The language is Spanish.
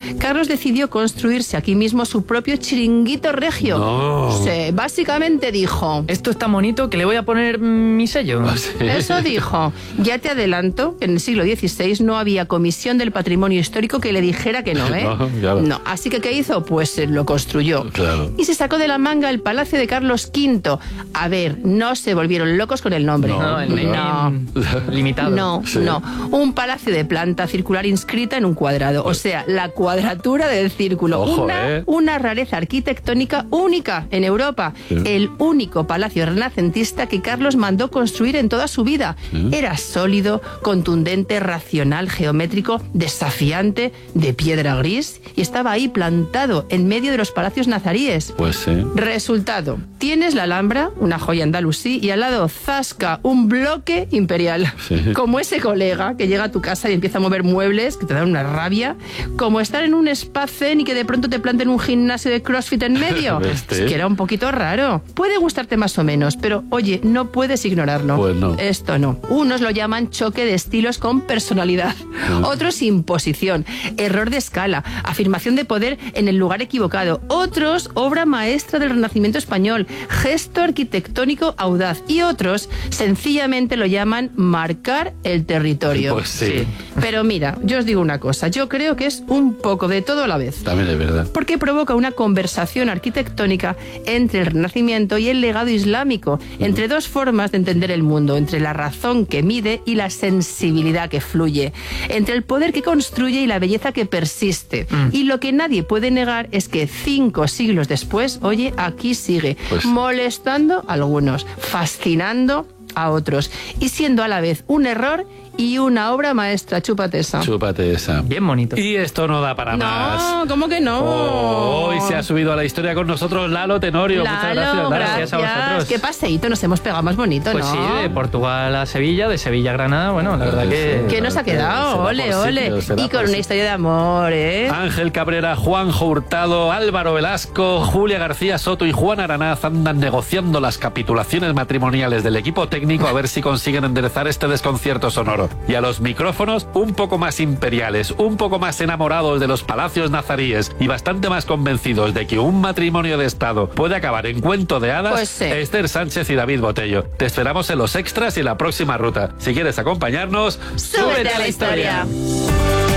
Carlos decidió construirse aquí mismo su propio chiringuito regio. No. Sí, básicamente dijo... Esto es tan bonito que le voy a poner mi sello. Sí. Eso dijo. Ya te adelanto que en el siglo XVI no había comisión del patrimonio histórico que le dijera que no, ¿eh? No, claro. No. Así que ¿qué hizo? Pues lo construyó. Claro. Y se sacó de la manga el Palacio de Carlos V. A ver, no se volvieron locos con el nombre. No, el naming limitado. No, Sí. no. Un palacio de planta circular inscrita en un cuadrado. O sea, la cuadratura del círculo. Ojo, Una rareza arquitectónica única en Europa. Sí. El único palacio renacentista que Carlos mandó construir en toda su vida. Sí. Era sólido, contundente, racional, geométrico, desafiante, de piedra gris, y estaba ahí plantado en medio de los palacios nazaríes. Pues sí. Resultado, tienes la Alhambra, una joya andalusí, y al lado zasca, un bloque imperial. Sí. Como ese colega que llega a tu casa y empieza a mover muebles, que te dan una rabia, como estar en un spa zen y que de pronto te planten un gimnasio de CrossFit en medio. ¿Viste? Es que era un poquito raro. Puede gustarte más o menos, pero oye, no puedes ignorarlo. Pues no. Esto no. Unos lo llaman choque de estilos con personalidad. Otros imposición, error de escala, afirmación de poder en el lugar equivocado. Otros obra maestra del Renacimiento español, gesto arquitectónico audaz. Y otros sencillamente lo llaman marcar el territorio. Pues sí. Pero mira, yo os digo una cosa, yo creo que es un poco de todo a la vez. También es verdad. Porque provoca una conversación arquitectónica entre el Renacimiento y el legado islámico, entre dos formas de entender el mundo, entre la razón que mide y la sensibilidad que fluye, entre el poder que construye y la belleza que persiste. Y lo que nadie puede negar es que 5 siglos después, oye, aquí sigue, Pues- molestando a algunos, fascinando a otros, y siendo a la vez un error y una obra maestra. Chúpate esa. Chúpate esa. Bien bonito. Y esto no da para más. No, ¿cómo que no? Hoy se ha subido a la historia con nosotros Lalo Tenorio. Muchas Lalo, gracias. gracias a vosotros. Qué paseíto nos hemos pegado más bonito, Pues ¿no? sí, de Portugal a Sevilla, de Sevilla a Granada, bueno, la verdad que... ¿Qué nos ha quedado? Se va Ole, por ole. sitios, se va Y con por una historia de amor, ¿eh? Ángel Cabrera, Juanjo Hurtado, Álvaro Velasco, Julia García Soto y Juan Aranaz andan negociando las capitulaciones matrimoniales del equipo técnico a ver si consiguen enderezar este desconcierto sonoro. Y a los micrófonos, un poco más imperiales, un poco más enamorados de los palacios nazaríes y bastante más convencidos de que un matrimonio de Estado puede acabar en cuento de hadas, Pues sí. Esther Sánchez y David Botello. Te esperamos en los extras y en la próxima ruta. Si quieres acompañarnos, ¡Súbete a la historia!